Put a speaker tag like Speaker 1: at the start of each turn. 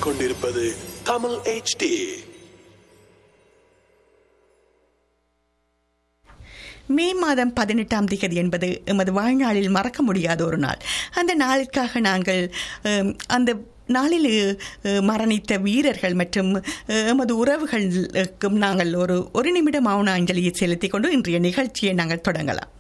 Speaker 1: கேட்டுக்கொண்டிருப்பது தமிழ் HD.
Speaker 2: மே மாதம் 18 என்பது எமது வாழ்நாளில் மறக்க முடியாத ஒரு நாள். அந்த நாளுக்காக நாங்கள் அந்த நாளில் மரணித்த வீரர்கள் மற்றும் எமது உறவுகளுக்கும் நாங்கள் ஒரு நிமிடம் மௌன அஞ்சலியை செலுத்திக் கொண்டு இன்றைய நிகழ்ச்சியை நாங்கள் தொடங்கலாம்.